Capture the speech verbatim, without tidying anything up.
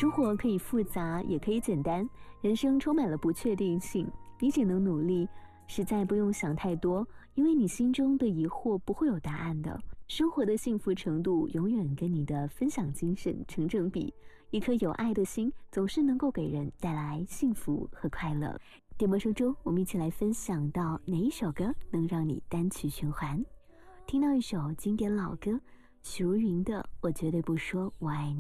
生活可以复杂，也可以简单，人生充满了不确定性，你只能努力，实在不用想太多，因为你心中的疑惑不会有答案的。生活的幸福程度永远跟你的分享精神成正比，一颗有爱的心总是能够给人带来幸福和快乐。点播声中，我们一起来分享到哪一首歌能让你单曲循环。听到一首经典老歌，许茹芸的《我绝对不说我爱你》。